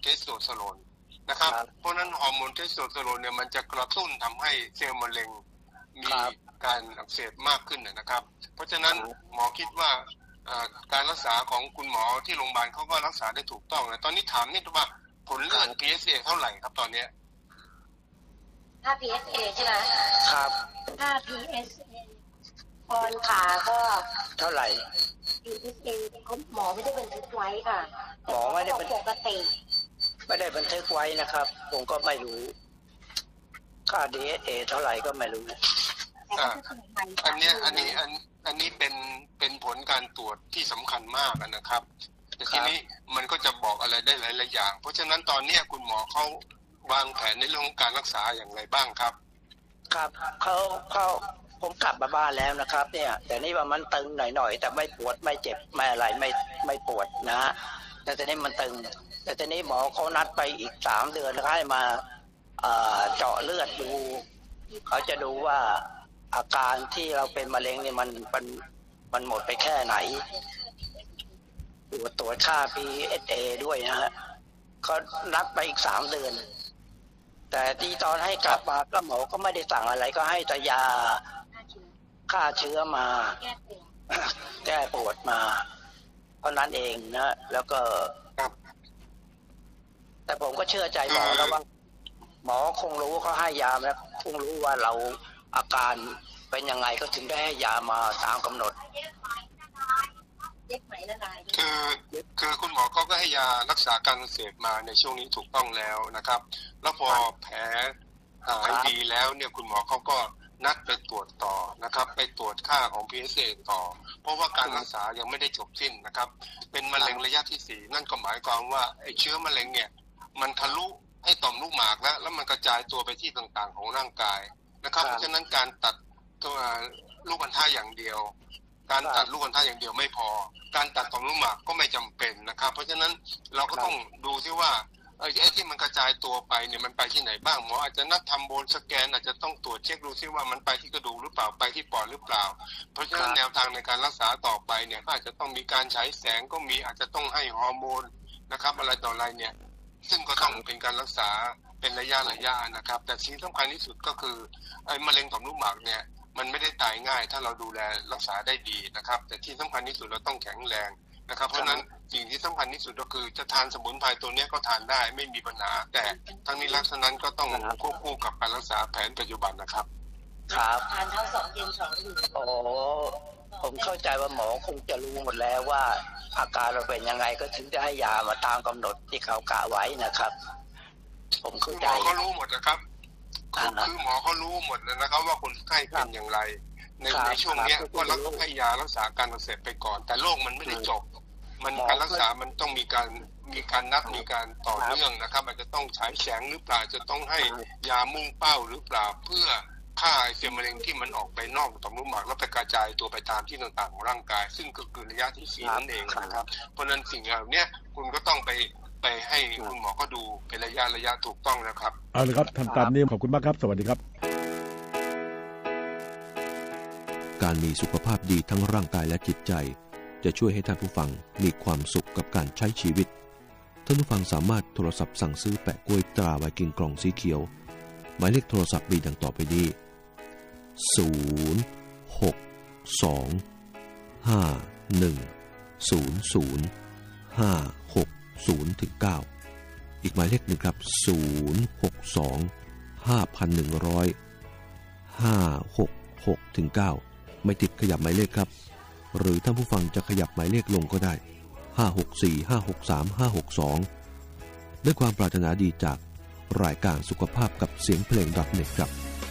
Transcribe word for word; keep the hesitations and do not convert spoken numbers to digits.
สโทสเตอโรนนะครับเพราะนั้นฮอร์โมนเทสโทสเตอโรนเนี่ยมันจะกระตุ้นทำให้เซลล์มะเร็งมีการอักเสบมากขึ้นนะครับเพราะฉะนั้นหมอคิดว่าการรักษาของคุณหมอที่โรงพยาบาลเขาก็รักษาได้ถูกต้องนะตอนนี้ถามนิดว่าผลเลือด พี เอส เอ เท่าไหร่ครับตอนนี้ถ้า พี เอส เอ ใช่ไหมครับถ้า พี เอส เอ ตอนผ่าก็เท่าไหร่พี เอส เอ เขาหมอไม่ได้บันทึกไว้ค่ะหมอไม่ได้บันทึกปกติไม่ได้บันทึกไว้นะครับผมก็ไม่รู้ค่า ดี เอส เอ เท่าไหร่ก็ไม่รู้อ่าอันนี้อันนี้อันอันนี้เป็นเป็นผลการตรวจที่สำคัญมากนะครับแต่ทีนี้มันก็จะบอกอะไรได้หลายๆอย่างเพราะฉะนั้นตอนนี้คุณหมอเขาวางแผนในเรื่องของการรักษาอย่างไรบ้างครับครับเขาเขาผมกลับมาบ้านแล้วนะครับเนี่ยแต่นี่ว่ามันตึงหน่อยๆแต่ไม่ปวดไม่เจ็บไม่อะไรไม่ไม่ปวดนะแต่ทีนี้มันตึงแต่ทีนี้หมอเขานัดไปอีกสามเดือนแล้วให้มาเจาะเลือดดูเขาจะดูว่าอาการที่เราเป็นมะเร็งนี่มันมันมันหมดไปแค่ไหนตรวจตรวจค่า พี เอส เอ ด้วยนะฮะเขานัดไปอีกสามเดือนแต่ที่ตอนให้กลับมาก็หมอก็ไม่ได้สั่งอะไรก็ให้แต่ยาฆ่าเชื้อมาแก้ปวดมาเท่านั้นเองนะแล้วก็แต่ผมก็เชื่อใจหมอแล้วว่าหมอคงรู้เขาให้ยาแล้วคงรู้ว่าเราอาการเป็นยังไงก็ถึงได้ให้ยามาตามกำหนดคือคือคุณหมอเขาก็ให้ยารักษาการอักเสบมาในช่วงนี้ถูกต้องแล้วนะครับแล้วพอแผลหายดีแล้วเนี่ยคุณหมอเขาก็นัดไปตรวจต่อนะครับไปตรวจค่าของ พี เอส เอ ต่อเพราะว่าการรักษายังไม่ได้จบสิ้นนะครับเป็นมะเร็งระยะที่สี่นั่นก็หมายความว่าไอ้เชื้อมะเร็งเนี่ยมันทะลุให้ต่อมลูกหมากแล้วแล้วมันกระจายตัวไปที่ต่างๆของร่างกายนะครับเพราะฉะนั้นการตัดตัวลูกอัณฑะอย่างเดียวการตัดลูกอัณฑะอย่างเดียวไม่พอการตัดต่อมลูกหมากก็ไม่จำเป็นนะครับเพราะฉะนั้นเราก็ต้องดูซิว่าไอ้ที่มันกระจายตัวไปเนี่ยมันไปที่ไหนบ้างหมออาจจะนัดทำโบนสแกนอาจจะต้องตรวจเช็คดูซิว่ามันไปที่กระดูกหรือเปล่าไปที่ปอดหรือเปล่าเพราะฉะนั้นแนวทางในการรักษาต่อไปเนี่ยก็อาจจะต้องมีการฉายแสงก็มีอาจจะต้องให้ฮอร์โมนนะครับอะไรต่ออะไรเนี่ยซึ่งก็ต้องเป็นการรักษาเป็นระยะระยะนะครับแต่สิ่งสำคัญที่สุดก็คือไอ้มะเร็งต่อมลูกหมากเนี่ยมันไม่ได้ตายง่ายถ้าเราดูแลรักษาได้ดีนะครับแต่ที่สำคัญที่สุดเราต้องแข็งแรงนะครับเพราะนั้นสิ่งที่สำคัญที่สุดก็คือจะทานสมุนไพรตัวนี้ก็ทานได้ไม่มีปัญหาแต่ทั้งนี้ลักษณะนั้นก็ต้องควบคู่กับการรักษาแผนปัจจุบันนะครับครับทานทั้งสองเย็นสองดื่มโอ้ผมเข้าใจว่าหมอคงจะรู้หมดแล้วว่าอาการเราเป็นยังไงก็ถึงจะให้ยามาตามกำหนดที่เขากะไว้นะครับผมเข้าใจหมอเขารู้หมดนะครับคือหมอเขารู้หมดนะครับว่าคนไข้เป็นอย่างไรในในช่วงนี้ก็รักษาให้ยารักษาการอักเสบไปก่อนแต่โรคมันไม่ได้จบมันการรักษามันต้องมีการมีการนัดมีการต่อเนื่องนะครับอาจจะต้องฉายแสงหรือเปล่าจะต้องให้ยามุ่งเป้าหรือเปล่าเพื่อฆ่าเซลล์มะเร็งที่มันออกไปนอกต่อมลูกหมากแล้วไปกระจายตัวไปตามที่ต่างๆของร่างกายซึ่งก็คือระยะที่สี่นั่นเองนะครับเพราะนั้นสิ่งเหล่านี้คุณก็ต้องไปไปให้คุณหมอก็ดูเป็นระยะระยะถูกต้องนะครับเอาเลยครับทำตามนี้ขอบคุณมากครับสวัสดีครับการมีสุขภาพดีทั้งร่างกายและจิตใจจะช่วยให้ท่านผู้ฟังมีความสุขกับการใช้ชีวิตท่านผู้ฟังสามารถโทรศัพท์สั่งซื้อแปะกล้วยตราไวกิ้งกล่องสีเขียวหมายเลขโทรศัพท์มีดังต่อไปนี้ศูนย์ หก สอง ห้า หนึ่ง ศูนย์ ศูนย์ ห้า หก ศูนย์ ถึง เก้าอีกหมายเลขหนึ่งครับศูนย์ หก สอง ห้า หนึ่ง ศูนย์ ห้า หก หก ถึง เก้าไม่ติดขยับหมายเลขครับหรือท่านผู้ฟังจะขยับหมายเลขลงก็ได้ห้า หก สี่ ห้า หก สาม ห้า หก สองด้วยความปรารถนาดีจากรายการสุขภาพกับเสียงเพลง .net ครับ